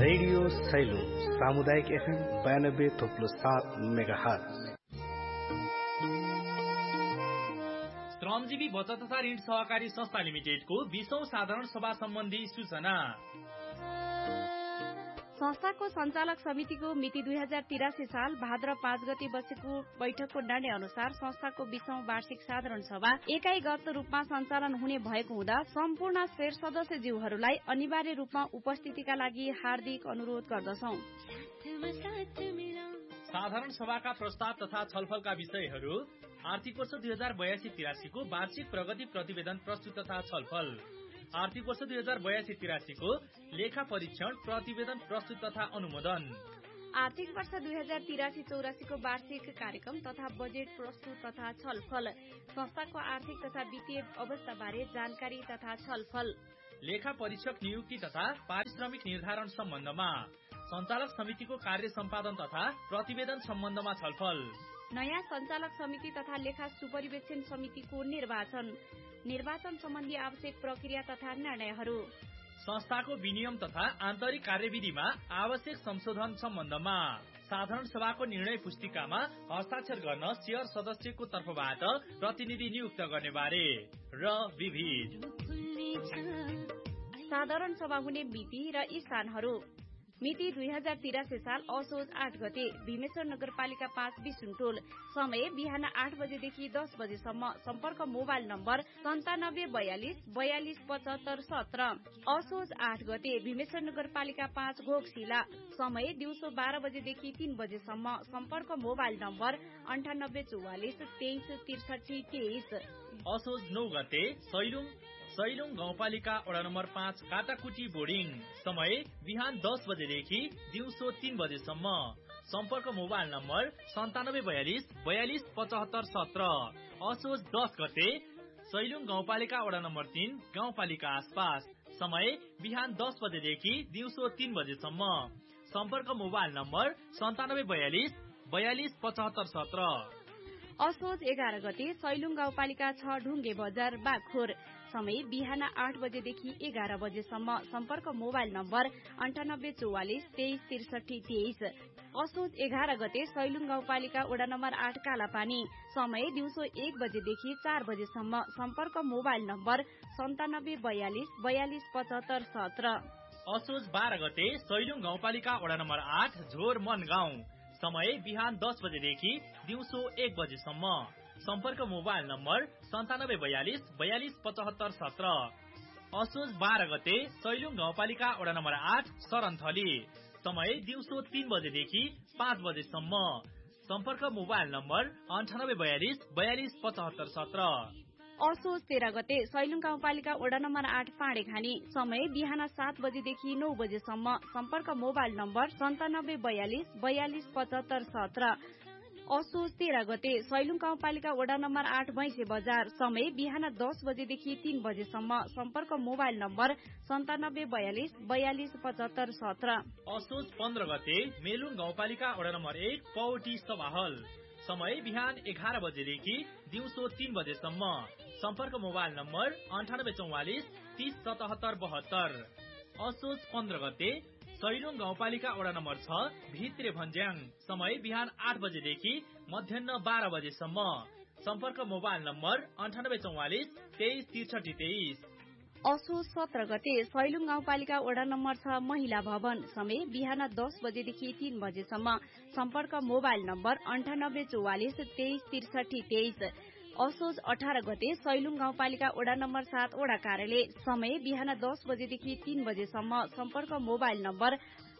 Radio Sailung सामुदायिक FM 92.7 megahertz. श्रमजीवी बचत तथा ऋण सहकारी संस्था लिमिटेडको 20औं साधारण सभा सम्बन्धी सूचना। संस्थाको सञ्चालक समितिको मिति 2083 साल भाद्र 5 गते बसेको बैठकको निर्णय अनुसार संस्थाको 20औं वार्षिक साधारण सभा एकाइगत रूपमा सञ्चालन हुने भएको हुँदा सम्पूर्ण शेर सदस्यज्यूहरूलाई अनिवार्य रूपमा उपस्थितिका लागि हार्दिक अनुरोध गर्दछौं। साधारण सभाका प्रस्ताव तथा छलफलका विषयहरू आर्थिक वर्ष 2082-83 को वार्षिक प्रगति प्रतिवेदन प्रस्तुत तथा छलफल, आर्थिक वर्ष 2082-83 को लेखा परीक्षण प्रतिवेदन प्रस्तुत तथा अनुमोदन, आर्थिक वर्ष 2083-84 को वार्षिक कार्यक्रम तथा बजेट प्रस्तुत तथा छलफल, संस्थाको आर्थिक तथा वित्तीय अवस्था बारे जानकारी तथा छलफल, लेखा परीक्षक नियुक्ति तथा पारिश्रमिक निर्धारण सम्बन्धमा, सञ्चालक समितिको कार्य सम्पादन तथा प्रतिवेदन सम्बन्धमा छलफल, नयाँ सञ्चालक समिति तथा लेखा सुपरिवेक्षण समितिको निर्वाचन सम्बन्धी आवश्यक प्रक्रिया तथा निर्णयहरू, संस्थाको विनियम तथा आन्तरिक कार्यविधिमा आवश्यक संशोधन सम्बन्धमा, साधारण सभाको निर्णय पुस्तिकामा हस्ताक्षर गर्न शेयर सदस्यको तर्फबाट प्रतिनिधि नियुक्त गर्ने बारे र विविध। साधारण सभा हुने मिति र स्थानहरू। मिति 2083 साल असोज 8 गते भीमेश्वर नगरपालिका 5 बिसुङटोल, समय बिहान 8 बजेदेखि 10 बजेसम्म, सम्पर्क मोबाइल नम्बर 9742 42 75 17। असोज 8 गते भीमेश्वर नगरपालिका 5 घोकशिला, समय दिउँसो 12 बजेदेखि 3 बजेसम्म, सम्पर्क मोबाइल नम्बर 9844 23 63 23। असोज 9 गते सैलुङ गाउँपालिका वडा नम्बर 5 काटाकुटी बोर्डिङ, समय बिहान 10 बजेदेखि दिउँसो 3 बजेसम्म, सम्पर्क मोबाइल नम्बर 9742 42 75 17। असोज 10 गते सैलुङ गाउँपालिका वडा नम्बर 3 गाउँपालिका आसपास, समय बिहान 10 बजेदेखि दिउँसो 3 बजेसम्म, सम्पर्क मोबाइल नम्बर 9742 42 75 17। असोज 11 गते सैलुङ गाउँपालिका 6 ढुङ्गे बजार बागखोर, समय बिहान 8 बजेदेखि 11 बजेसम्म, सम्पर्क मोबाइल नम्बर 9844 23 63 23। असोज 11 गते सैलुङ गाउँपालिका वडा नम्बर 8 कालापानी, समय दिउँसो 1 बजेदेखि 4 बजेसम्म, सम्पर्क मोबाइल नम्बर 9742 42 75 17। असोज 12 गते सैलुङ गाउँपालिका वडा नम्बर 8 झोर मन गाउँ, समय बिहान 10 बजेदेखि दिउँसो 1 बजेसम्म, सम्पर्क मोबाइल नम्बर 9742 42 75 17। असोज 12 गते सैलुङ गाउँपालिका वडा नम्बर 8 सरनथली, समय दिउँसो 3 बजेदेखि 5 बजेसम्म, सम्पर्क मोबाइल नम्बर 9842 42 75 17। असोज 13 गते सैलुङ गाउँपालिका वडा नम्बर 8 पाँडेखानी, समय बिहान 7 बजेदेखि 9 बजेसम्म, सम्पर्क मोबाइल नम्बर 9742 42 75 17। असोज 13 गते सैलुङ गाउँपालिका वडा नम्बर 8 भैँसे बजार, समय बिहान 10 बजेदेखि 3 बजेसम्म, सम्पर्क मोबाइल नम्बर 9742 42 75 17। असोज 15 गते मेलुङ गाउँपालिका वडा नम्बर 1 पौटी सभाहल, समय बिहान 11 बजेदेखि दिउँसो 3 बजेसम्म, सम्पर्क मोबाइल नम्बर 9844 30 77 72। असोज 15 गते सैलुङ गाउँपालिका वडा नम्बर 6 भित्रे भन्ज्याङ, समय बिहान 8 बजेदेखि मध्याह 12 बजेसम्म, सम्पर्क मोबाइल नम्बर 9844 23 63 23। असोज 17 गते सैलुङ गाउँपालिका वडा नम्बर 6 महिला भवन, समय बिहान 10 बजेदेखि 3 बजेसम्म, सम्पर्क मोबाइल नम्बर 9844 23 63 23। असोज 18 गते सैलुङ गाउँपालिका वडा नम्बर 7 वडा कार्यालय, समय बिहान 10 बजेदेखि 3 बजेसम्म, सम्पर्क मोबाइल नम्बर